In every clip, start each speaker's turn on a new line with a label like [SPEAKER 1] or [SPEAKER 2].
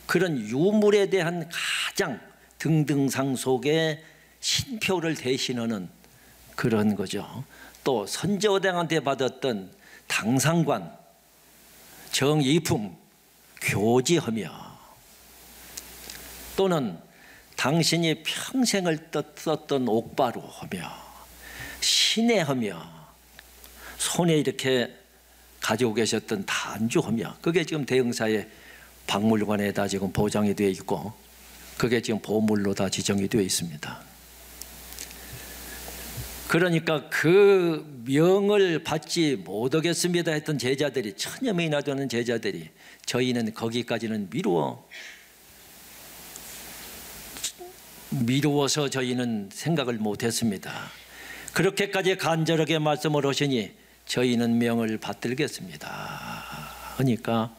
[SPEAKER 1] 그런 유물에 대한 가장 등등상 속에 신표를 대신하는 그런 거죠. 또 선조대왕한테 받았던 당상관, 정이품 교지하며, 또는 당신이 평생을 썼던 옥바루 하며, 신해하며, 손에 이렇게 가지고 계셨던 단주하며, 그게 지금 대흥사의 박물관에다 지금 보장이 되어 있고, 그게 지금 보물로 다 지정이 되어 있습니다. 그러니까 그 명을 받지 못하겠습니다 했던 제자들이, 천여 명이나 되는 제자들이, 저희는 거기까지는 미루어서 저희는 생각을 못했습니다. 그렇게까지 간절하게 말씀을 하시니 저희는 명을 받들겠습니다. 그러니까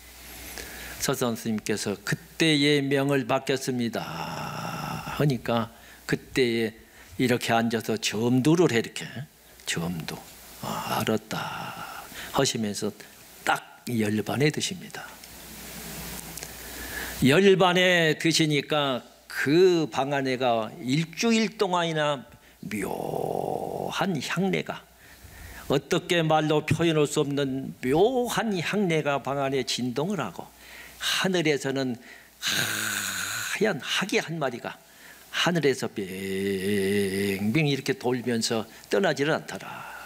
[SPEAKER 1] 서선스님께서 그때의 명을 받겠습니다. 그러니까 그때에 이렇게 앉아서 점두를 해, 이렇게 점두, 알았다 하시면서 딱 열반에 드십니다. 열반에 드시니까 그 방 안에가 일주일 동안이나 묘한 향내가, 어떻게 말로 표현할 수 없는 묘한 향내가 방 안에 진동을 하고, 하늘에서는 하얀 하기 한 마리가 하늘에서 빙빙 이렇게 돌면서 떠나지를 않더라.